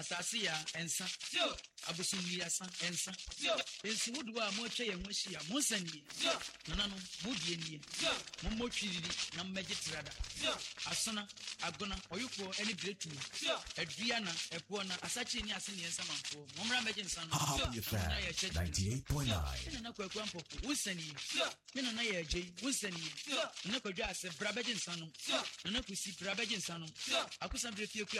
asase ya ensa abusumi asa ensa ensi wodu a mo twa ye ho hia mo nsanie nana no modie nie mo motwiriri na mmegitrada asona agona oyuko eni bretu adua na epo na asachi ni ase ne ensa manfo mo mra megi nsa no 98.9 na kwakwa mpopo wonsanie me na ye agye wonsanie na kwadwa ase bra begi nsa no na kusi bra begi nsa no akusa bre fie